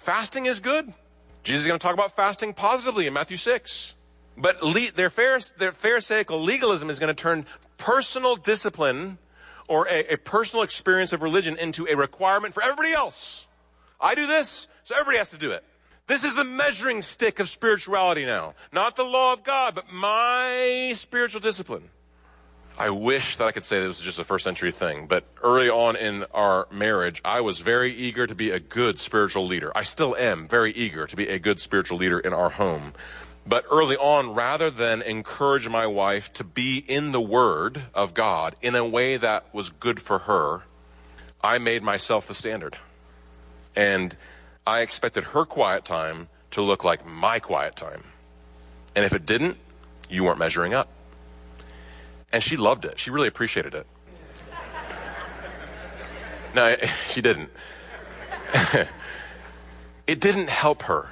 Fasting is good. Jesus is going to talk about fasting positively in Matthew 6. But their Pharisaical legalism is going to turn personal discipline or a personal experience of religion into a requirement for everybody else. I do this, so everybody has to do it. This is the measuring stick of spirituality now. Not the law of God, but my spiritual discipline. I wish that I could say this was just a first century thing, but early on in our marriage, I was very eager to be a good spiritual leader. I still am very eager to be a good spiritual leader in our home. But early on, rather than encourage my wife to be in the Word of God in a way that was good for her, I made myself the standard. And I expected her quiet time to look like my quiet time. And if it didn't, you weren't measuring up. And she loved it. She really appreciated it. No, she didn't. It didn't help her.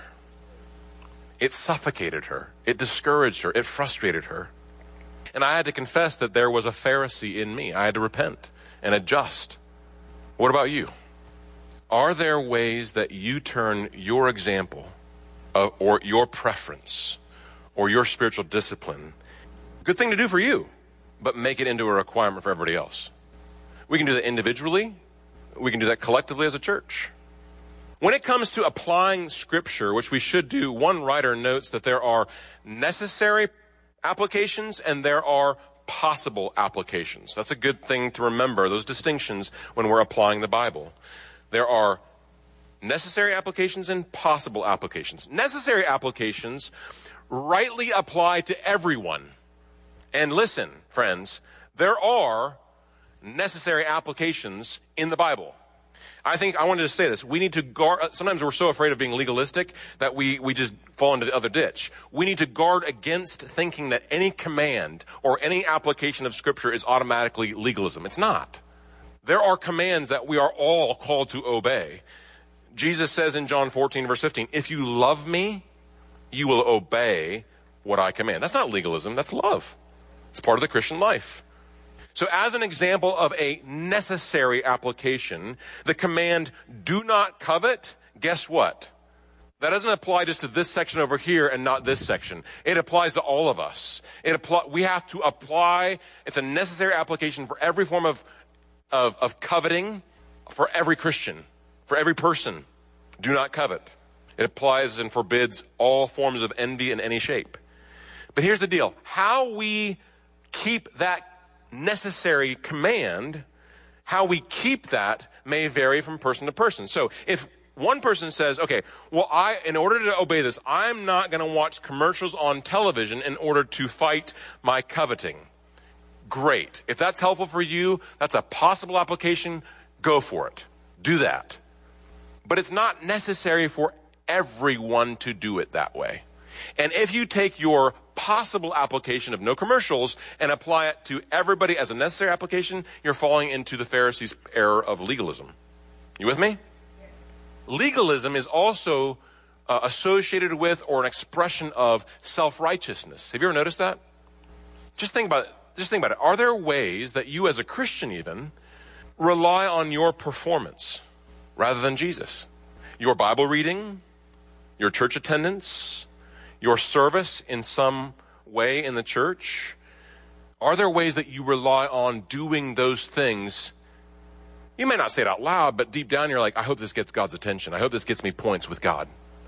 It suffocated her. It discouraged her. It frustrated her. And I had to confess that there was a Pharisee in me. I had to repent and adjust. What about you? Are there ways that you turn your example or your preference or your spiritual discipline, good thing to do for you, but make it into a requirement for everybody else? We can do that individually. We can do that collectively as a church. When it comes to applying Scripture, which we should do, one writer notes that there are necessary applications and there are possible applications. That's a good thing to remember, those distinctions when we're applying the Bible. There are necessary applications and possible applications. Necessary applications rightly apply to everyone. And listen, friends, there are necessary applications in the Bible. I wanted to say this. We need to guard, sometimes we're so afraid of being legalistic that we just fall into the other ditch. We need to guard against thinking that any command or any application of Scripture is automatically legalism. It's not. There are commands that we are all called to obey. Jesus says in John 14, verse 15, if you love me, you will obey what I command. That's not legalism, that's love. It's part of the Christian life. So as an example of a necessary application, the command, do not covet, guess what? That doesn't apply just to this section over here and not this section. It applies to all of us. We have to apply, it's a necessary application for every form of coveting, for every Christian, for every person. Do not covet. It applies and forbids all forms of envy in any shape. But here's the deal. How we keep that necessary command, how we keep that may vary from person to person. So if one person says, okay, well, in order to obey this, I'm not going to watch commercials on television in order to fight my coveting. Great. If that's helpful for you, that's a possible application, go for it. Do that. But it's not necessary for everyone to do it that way. And if you take your possible application of no commercials and apply it to everybody as a necessary application, you're falling into the Pharisees' error of legalism. You with me? Legalism is also associated with or an expression of self-righteousness. Have you ever noticed that? Just think about it. Are there ways that you as a Christian even rely on your performance rather than Jesus? Your Bible reading, your church attendance, your service in some way in the church? Are there ways that you rely on doing those things? You may not say it out loud, but deep down you're like, I hope this gets God's attention. I hope this gets me points with God.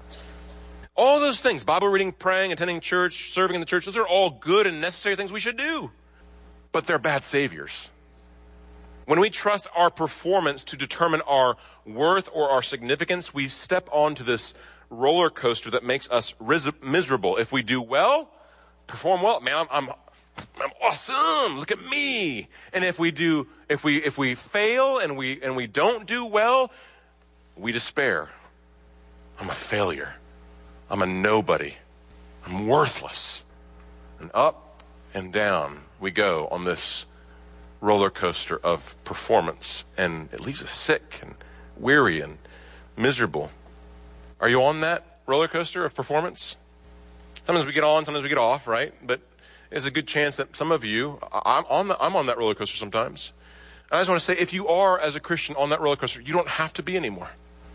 All those things, Bible reading, praying, attending church, serving in the church, those are all good and necessary things we should do. But they're bad saviors. When we trust our performance to determine our worth or our significance, we step onto this roller coaster that makes us miserable. If we do well, perform well, man, I'm awesome. Look at me. And if we fail and we don't do well, we despair. I'm a failure. I'm a nobody. I'm worthless. And up and down we go on this roller coaster of performance, and it leaves us sick and weary and miserable. Are you on that roller coaster of performance? Sometimes we get on, sometimes we get off, right? But there's a good chance that some of you, I'm on that roller coaster sometimes. And I just want to say, if you are, as a Christian, on that roller coaster, you don't have to be anymore.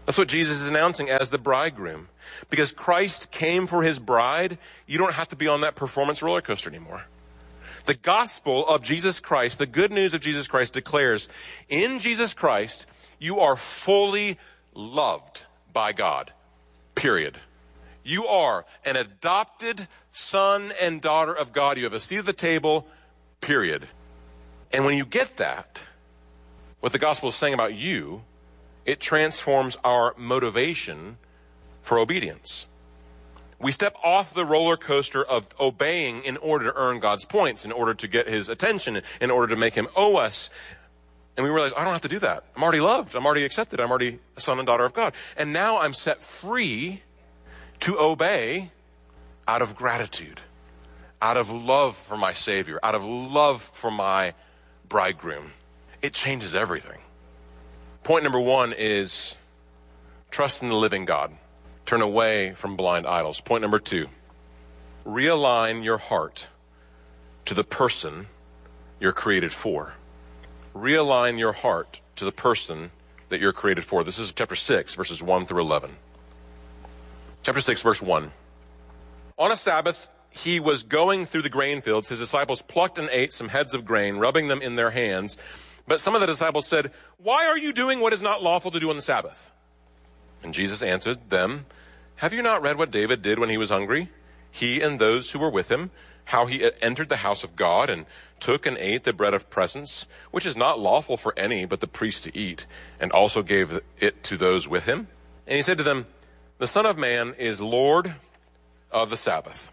That's what Jesus is announcing as the bridegroom. Because Christ came for his bride, you don't have to be on that performance roller coaster anymore. The gospel of Jesus Christ, the good news of Jesus Christ declares, in Jesus Christ, you are fully loved by God. Period. You are an adopted son and daughter of God. You have a seat at the table. Period. And when you get that, what the gospel is saying about you, it transforms our motivation for obedience. We step off the roller coaster of obeying in order to earn God's points, in order to get his attention, in order to make him owe us. And we realize, I don't have to do that. I'm already loved. I'm already accepted. I'm already a son and daughter of God. And now I'm set free to obey out of gratitude, out of love for my Savior, out of love for my bridegroom. It changes everything. Point number one is trust in the living God. Turn away from blind idols. Point number two, realign your heart to the person you're created for. Realign your heart to the person that you're created for. This is chapter 6, verses 1 through 11. Chapter 6, verse 1. On a Sabbath, he was going through the grain fields. His disciples plucked and ate some heads of grain, rubbing them in their hands. But some of the disciples said, "Why are you doing what is not lawful to do on the Sabbath?" And Jesus answered them, "Have you not read what David did when he was hungry? He and those who were with him, how he entered the house of God and took and ate the bread of presence, which is not lawful for any but the priest to eat, and also gave it to those with him? And he said to them, the Son of Man is Lord of the Sabbath."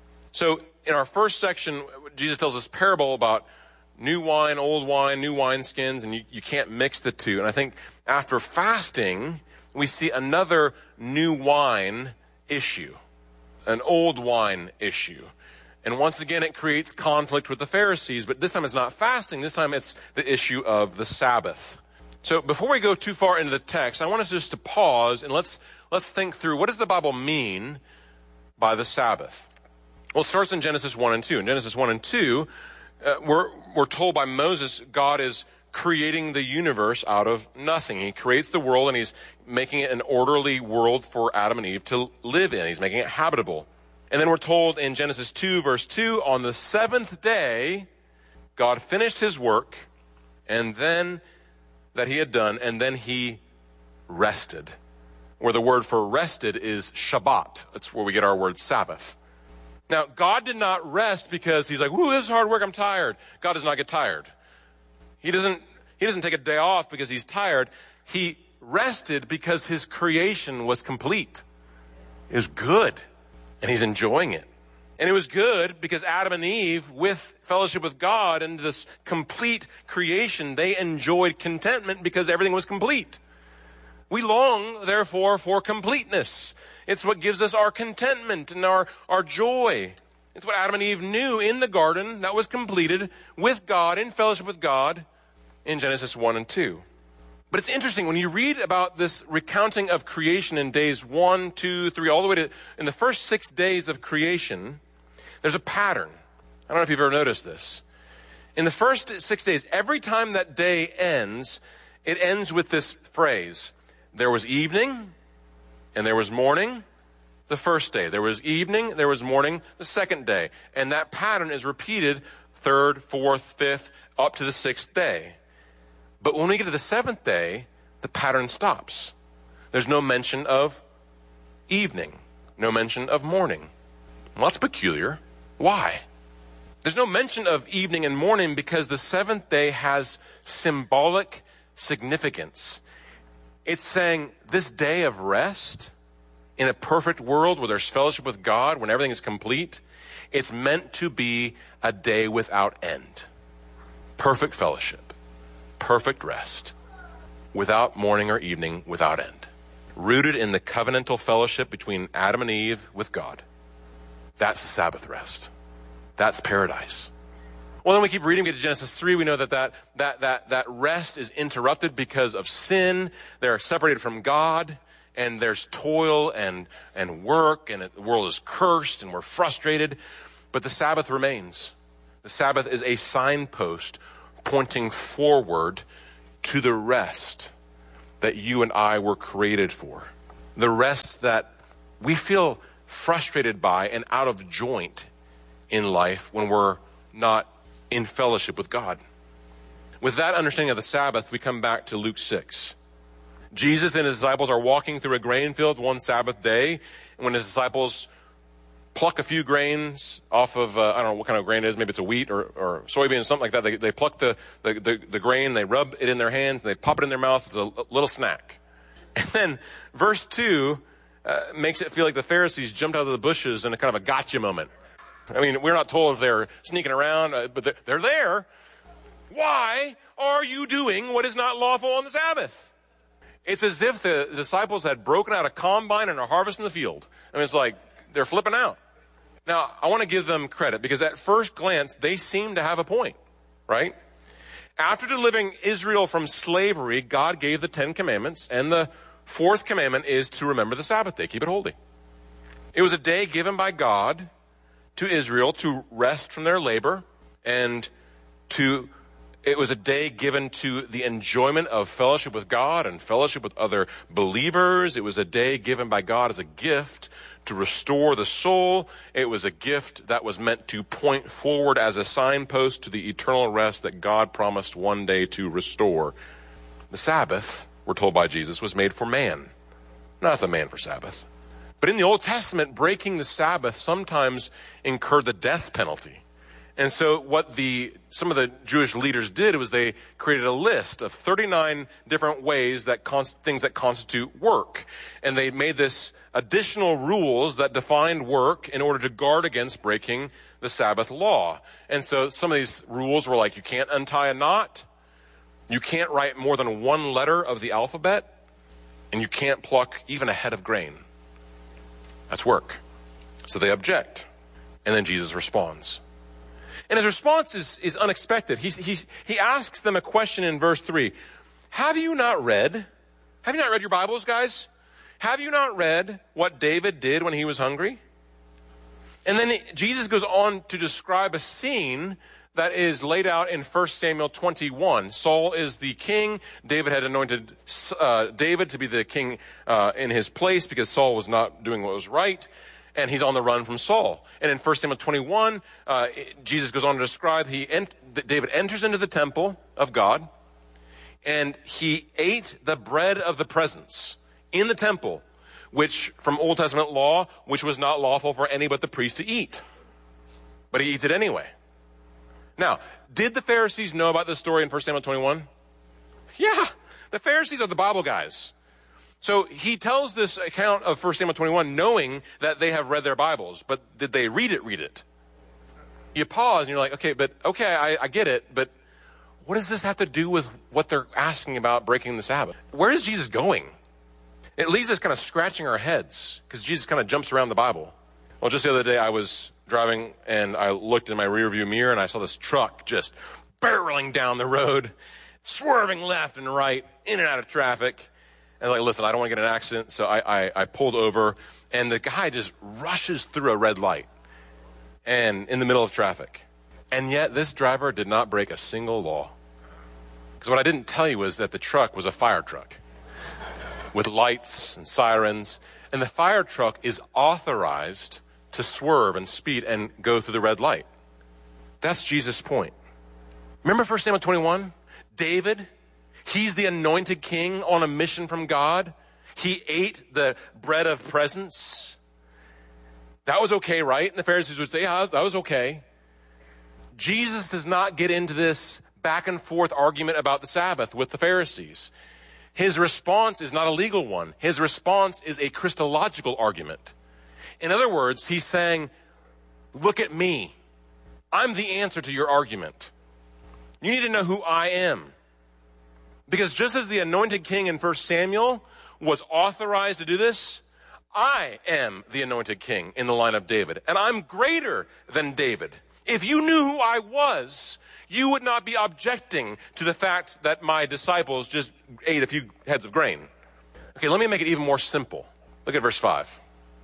So in our first section, Jesus tells this parable about new wine, new wineskins, and you can't mix the two. And I think after fasting, we see another new wine issue, an old wine issue. And once again, it creates conflict with the Pharisees, but this time it's not fasting. This time it's the issue of the Sabbath. So before we go too far into the text, I want us just to pause and let's think through, what does the Bible mean by the Sabbath? Well, it starts in Genesis 1 and 2. In Genesis 1 and 2, we're told by Moses, God is creating the universe out of nothing. He creates the world and he's making it an orderly world for Adam and Eve to live in. He's making it habitable. And then we're told in Genesis 2, verse 2, on the seventh day, God finished his work and then that he had done, and then he rested. Where the word for rested is Shabbat. That's where we get our word Sabbath. Now, God did not rest because he's like, "Ooh, this is hard work, I'm tired." God does not get tired. He doesn't take a day off because he's tired. He rested because his creation was complete. It was good, and he's enjoying it. And it was good because Adam and Eve, with fellowship with God and this complete creation, they enjoyed contentment because everything was complete. We long, therefore, for completeness. It's what gives us our contentment and our joy. It's what Adam and Eve knew in the garden that was completed with God, in fellowship with God, in Genesis 1 and 2. But it's interesting, when you read about this recounting of creation in days 1, 2, 3, all the way to in the first 6 days of creation, there's a pattern. I don't know if you've ever noticed this. In the first 6 days, every time that day ends, it ends with this phrase: there was evening and there was morning the first day. There was evening, there was morning the second day. And that pattern is repeated third, fourth, fifth, up to the sixth day. But when we get to the seventh day, the pattern stops. There's no mention of evening, no mention of morning. Well, that's peculiar. Why? There's no mention of evening and morning because the seventh day has symbolic significance. It's saying this day of rest in a perfect world where there's fellowship with God, when everything is complete, it's meant to be a day without end. Perfect fellowship, perfect rest, without morning or evening, without end. Rooted in the covenantal fellowship between Adam and Eve with God. That's the Sabbath rest. That's paradise. Well, then we keep reading, we get to Genesis 3, we know that rest is interrupted because of sin. They're separated from God, and there's toil and work, and the world is cursed, and we're frustrated. But the Sabbath remains. The Sabbath is a signpost pointing forward to the rest that you and I were created for. The rest that we feel frustrated by and out of joint in life when we're not in fellowship with God. With that understanding of the Sabbath, we come back to Luke 6. Jesus and his disciples are walking through a grain field one Sabbath day, and when his disciples pluck a few grains off of, I don't know what kind of grain it is, maybe it's a wheat or soybean or something like that. They pluck the grain, they rub it in their hands, and they pop it in their mouth. It's a little snack. And then verse 2 makes it feel like the Pharisees jumped out of the bushes in a kind of a gotcha moment. I mean, we're not told if they're sneaking around, but they're there. Why are you doing what is not lawful on the Sabbath? It's as if the disciples had broken out a combine and are harvesting the field. I mean, it's like they're flipping out. Now, I want to give them credit because at first glance, they seem to have a point, right? After delivering Israel from slavery, God gave the 10 commandments, and the fourth commandment is to remember the Sabbath day, keep it holy. It was a day given by God to Israel to rest from their labor, and it was a day given to the enjoyment of fellowship with God and fellowship with other believers. It was a day given by God as a gift to restore the soul. It was a gift that was meant to point forward as a signpost to the eternal rest that God promised one day to restore. The Sabbath, we're told by Jesus, was made for man, not the man for Sabbath. But in the Old Testament, breaking the Sabbath sometimes incurred the death penalty. And so what some of the Jewish leaders did was they created a list of 39 different ways things that constitute work. And they made this additional rules that defined work in order to guard against breaking the Sabbath law. And so some of these rules were like, you can't untie a knot, you can't write more than one letter of the alphabet, and you can't pluck even a head of grain. That's work. So they object. And then Jesus responds. And his response is unexpected. He asks them a question in verse 3. Have you not read your Bibles, guys? Have you not read what David did when he was hungry? And then Jesus goes on to describe a scene that is laid out in 1 Samuel 21. Saul is the king. David had anointed David to be the king in his place because Saul was not doing what was right. And he's on the run from Saul. And in 1 Samuel 21, Jesus goes on to describe David enters into the temple of God, and he ate the bread of the presence in the temple, which from Old Testament law, which was not lawful for any but the priest to eat. But he eats it anyway. Now, did the Pharisees know about this story in 1 Samuel 21? Yeah, the Pharisees are the Bible guys. So he tells this account of 1 Samuel 21 knowing that they have read their Bibles, but did they read it? You pause and you're like, okay, I get it, but what does this have to do with what they're asking about breaking the Sabbath? Where is Jesus going? It leaves us kind of scratching our heads because Jesus kind of jumps around the Bible. Well, just the other day I was driving and I looked in my rearview mirror and I saw this truck just barreling down the road, swerving left and right, in and out of traffic. And like, listen, I don't want to get in an accident. So I pulled over, and the guy just rushes through a red light and in the middle of traffic. And yet this driver did not break a single law. Because what I didn't tell you was that the truck was a fire truck with lights and sirens. And the fire truck is authorized to swerve and speed and go through the red light. That's Jesus' point. Remember 1 Samuel 21? David, he's the anointed king on a mission from God. He ate the bread of presence. That was okay, right? And the Pharisees would say, yeah, that was okay. Jesus does not get into this back and forth argument about the Sabbath with the Pharisees. His response is not a legal one. His response is a Christological argument. In other words, he's saying, look at me. I'm the answer to your argument. You need to know who I am. Because just as the anointed king in 1 Samuel was authorized to do this, I am the anointed king in the line of David. And I'm greater than David. If you knew who I was, you would not be objecting to the fact that my disciples just ate a few heads of grain. Okay, let me make it even more simple. Look at verse 5.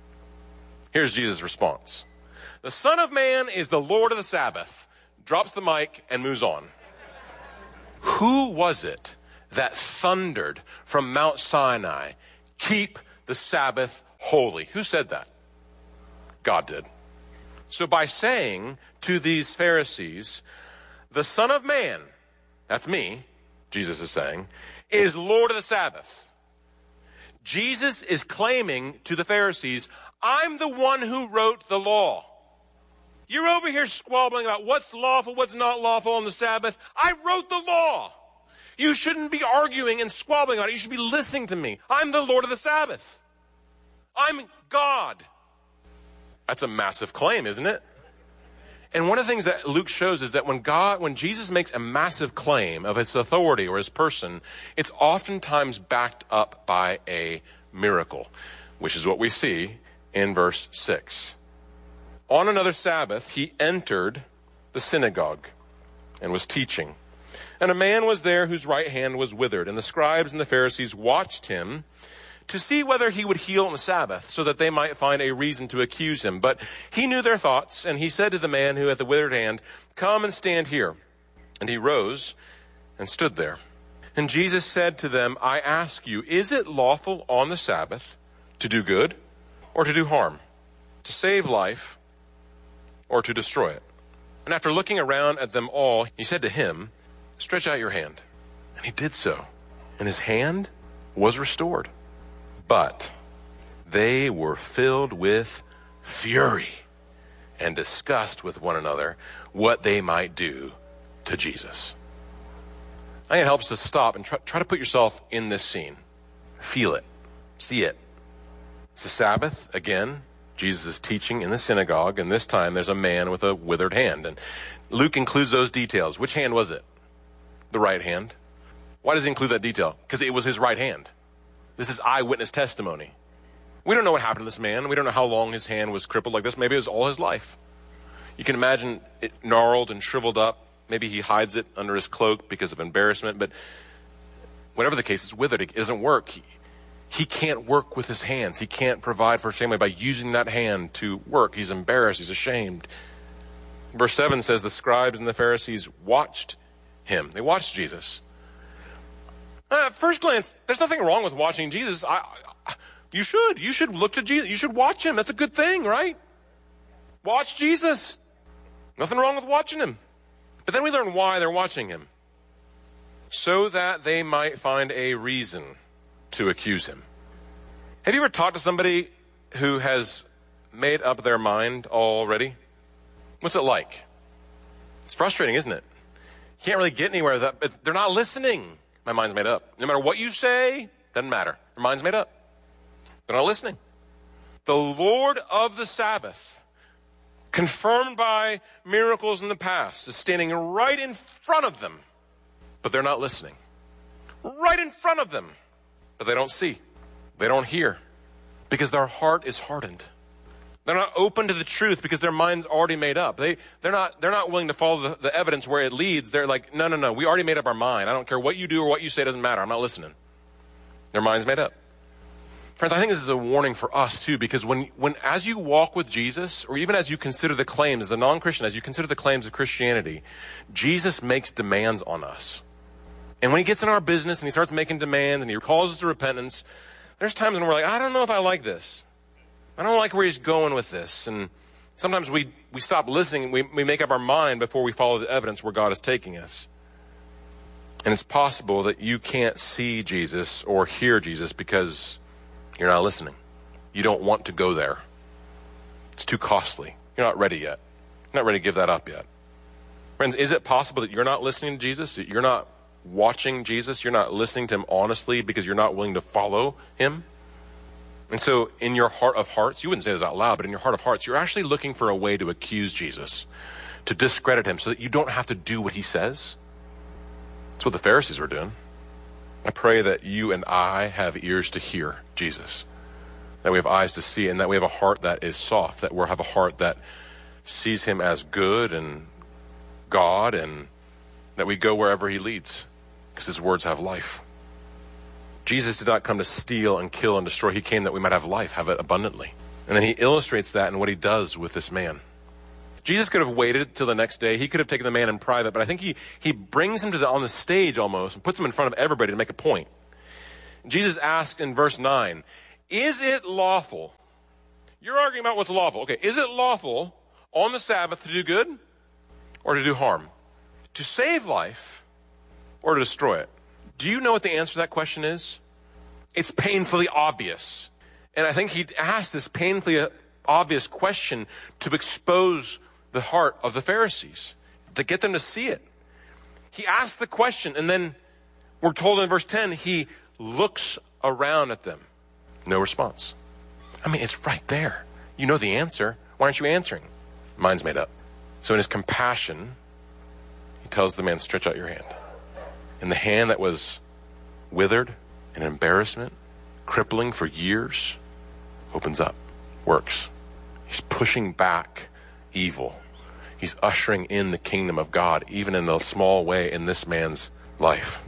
Here's Jesus' response. The Son of Man is the Lord of the Sabbath. Drops the mic and moves on. Who was it that thundered from Mount Sinai, keep the Sabbath holy. Who said that? God did. So by saying to these Pharisees, the Son of Man, that's me, Jesus is saying, is Lord of the Sabbath. Jesus is claiming to the Pharisees, I'm the one who wrote the law. You're over here squabbling about what's lawful, what's not lawful on the Sabbath. I wrote the law. You shouldn't be arguing and squabbling on it. You should be listening to me. I'm the Lord of the Sabbath. I'm God. That's a massive claim, isn't it? And one of the things that Luke shows is that when Jesus makes a massive claim of his authority or his person, it's oftentimes backed up by a miracle, which is what we see in verse 6. On another Sabbath, he entered the synagogue and was teaching. And a man was there whose right hand was withered, and the scribes and the Pharisees watched him to see whether he would heal on the Sabbath, so that they might find a reason to accuse him. But he knew their thoughts, and he said to the man who had the withered hand, come and stand here. And he rose and stood there. And Jesus said to them, I ask you, is it lawful on the Sabbath to do good or to do harm, to save life or to destroy it? And after looking around at them all, he said to him, stretch out your hand. And he did so, and his hand was restored. But they were filled with fury and discussed with one another what they might do to Jesus. I think it helps to stop and try to put yourself in this scene. Feel it. See it. It's the Sabbath. Again, Jesus is teaching in the synagogue, and this time there's a man with a withered hand. And Luke includes those details. Which hand was it? The right hand. Why does he include that detail? Because it was his right hand. This is eyewitness testimony. We don't know what happened to this man. We don't know how long his hand was crippled like this. Maybe it was all his life. You can imagine it gnarled and shriveled up. Maybe he hides it under his cloak because of embarrassment. But whatever the case, it's withered. It doesn't work. He can't work with his hands. He can't provide for his family by using that hand to work. He's embarrassed. He's ashamed. Verse 7 says the scribes and the Pharisees watched him. They watched Jesus. At first glance, there's nothing wrong with watching Jesus. You should look to Jesus. You should watch him. That's a good thing, right? Watch Jesus. Nothing wrong with watching him. But then we learn why they're watching him. So that they might find a reason to accuse him. Have you ever talked to somebody who has made up their mind already? What's it like? It's frustrating, isn't it? You can't really get anywhere with that. They're not listening. My mind's made up. No matter what you say, doesn't matter. Your mind's made up. They're not listening. The Lord of the Sabbath, confirmed by miracles in the past, is standing right in front of them, but they're not listening. Right in front of them, but they don't see. They don't hear, because their heart is hardened. They're not open to the truth because their mind's already made up. They're not willing to follow the evidence where it leads. They're like, no, we already made up our mind. I don't care what you do or what you say, doesn't matter. I'm not listening. Their mind's made up. Friends, I think this is a warning for us too, because when as you walk with Jesus, or even as you consider the claims, as a non-Christian, as you consider the claims of Christianity, Jesus makes demands on us. And when he gets in our business and he starts making demands and he calls us to repentance, there's times when we're like, I don't know if I like this. I don't like where he's going with this. And sometimes we stop listening. We make up our mind before we follow the evidence where God is taking us. And it's possible that you can't see Jesus or hear Jesus because you're not listening. You don't want to go there. It's too costly. You're not ready yet. You're not ready to give that up yet. Friends, is it possible that you're not listening to Jesus? That you're not watching Jesus? You're not listening to him honestly because you're not willing to follow him? And so in your heart of hearts, you wouldn't say this out loud, but in your heart of hearts, you're actually looking for a way to accuse Jesus, to discredit him so that you don't have to do what he says. That's what the Pharisees were doing. I pray that you and I have ears to hear Jesus, that we have eyes to see, and that we have a heart that is soft, that we have a heart that sees him as good and God, and that we go wherever he leads because his words have life. Jesus did not come to steal and kill and destroy. He came that we might have life, have it abundantly. And then he illustrates that in what he does with this man. Jesus could have waited till the next day. He could have taken the man in private, but I think he brings him on the stage almost and puts him in front of everybody to make a point. Jesus asked in verse 9, is it lawful? You're arguing about what's lawful. Okay, is it lawful on the Sabbath to do good or to do harm? To save life or to destroy it? Do you know what the answer to that question is? It's painfully obvious. And I think he asked this painfully obvious question to expose the heart of the Pharisees, to get them to see it. He asked the question, and then we're told in verse 10, he looks around at them. No response. I mean, it's right there. You know the answer. Why aren't you answering? Mine's made up. So in his compassion, he tells the man, stretch out your hand. And the hand that was withered and embarrassment, crippling for years, opens up, works. He's pushing back evil. He's ushering in the kingdom of God, even in a small way in this man's life.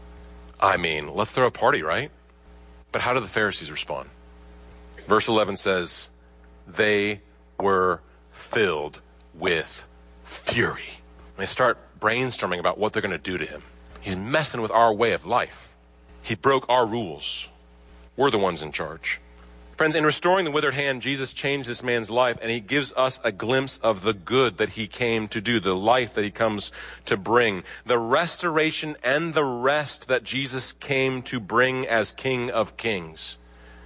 I mean, let's throw a party, right? But how do the Pharisees respond? Verse 11 says, they were filled with fury. And they start brainstorming about what they're going to do to him. He's messing with our way of life. He broke our rules. We're the ones in charge. Friends, in restoring the withered hand, Jesus changed this man's life, and he gives us a glimpse of the good that he came to do, the life that he comes to bring, the restoration and the rest that Jesus came to bring as King of Kings.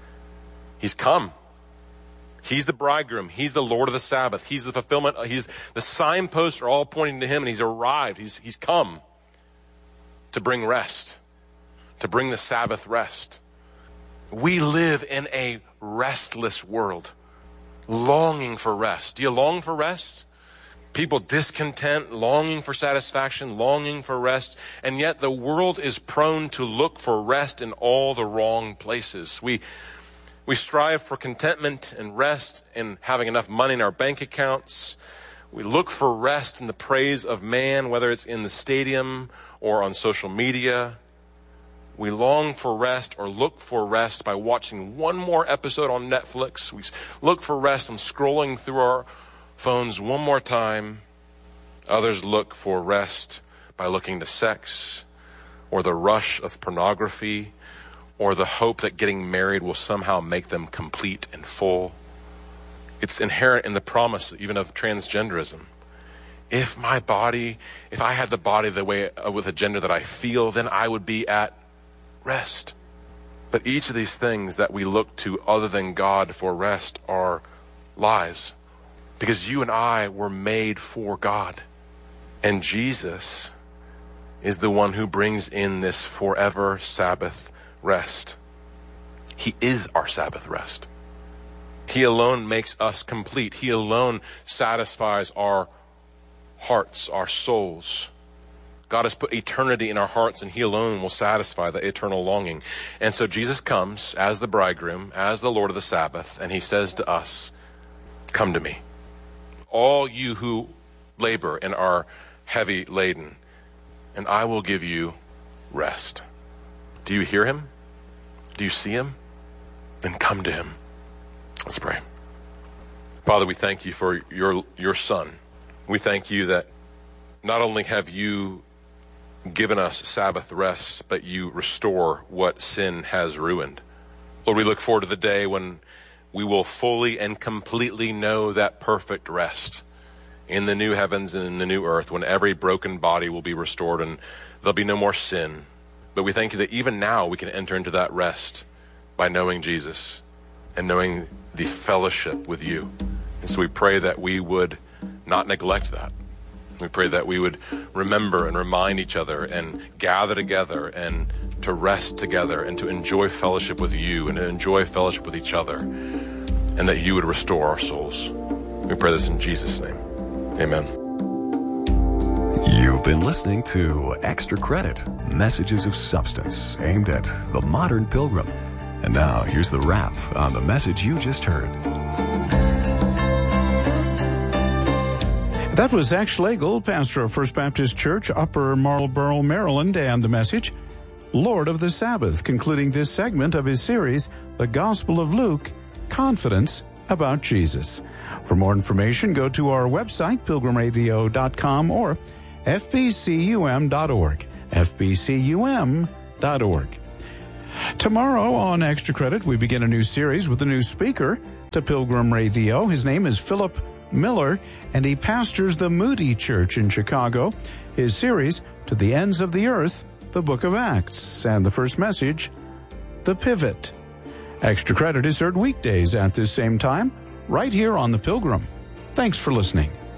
He's come. He's the bridegroom. He's the Lord of the Sabbath. He's the fulfillment. He's the signposts are all pointing to him, and he's arrived. He's come to bring rest, to bring the Sabbath rest. We live in a restless world, longing for rest. Do you long for rest? People discontent, longing for satisfaction, longing for rest, and yet the world is prone to look for rest in all the wrong places. We strive for contentment and rest in having enough money in our bank accounts. We look for rest in the praise of man, whether it's in the stadium or on social media. We long for rest or look for rest by watching one more episode on Netflix. We look for rest on scrolling through our phones one more time. Others look for rest by looking to sex or the rush of pornography or the hope that getting married will somehow make them complete and full. It's inherent in the promise even of transgenderism. If I had the body the way with a gender that I feel, then I would be at rest. But each of these things that we look to other than God for rest are lies. Because you and I were made for God. And Jesus is the one who brings in this forever Sabbath rest. He is our Sabbath rest. He alone makes us complete. He alone satisfies our hearts, our souls. God has put eternity in our hearts, and he alone will satisfy the eternal longing. And so Jesus comes as the bridegroom, as the Lord of the Sabbath, and he says to us, come to me, all you who labor and are heavy laden, and I will give you rest. Do you hear him? Do you see him? Then come to him. Let's pray. Father, we thank you for your Son. We thank you that not only have you given us Sabbath rest, but you restore what sin has ruined. Lord, we look forward to the day when we will fully and completely know that perfect rest in the new heavens and in the new earth, when every broken body will be restored and there'll be no more sin. But we thank you that even now we can enter into that rest by knowing Jesus and knowing the fellowship with you. And so we pray that we would not neglect that. We pray that we would remember and remind each other and gather together and to rest together and to enjoy fellowship with you and to enjoy fellowship with each other, and that you would restore our souls. We pray this in Jesus' name. Amen. You've been listening to Extra Credit, Messages of Substance, aimed at the modern pilgrim. And now here's the wrap on the message you just heard. That was Zach Schlegel, pastor of First Baptist Church, Upper Marlboro, Maryland, and the message, Lord of the Sabbath, concluding this segment of his series, The Gospel of Luke, Confidence about Jesus. For more information, go to our website, pilgrimradio.com or fbcum.org, fbcum.org. Tomorrow on Extra Credit, we begin a new series with a new speaker to Pilgrim Radio. His name is Philip Miller, and he pastors the Moody Church in Chicago. His series, To the Ends of the Earth, the Book of Acts, and the first message, The Pivot. Extra Credit is heard weekdays at this same time, right here on The Pilgrim. Thanks for listening.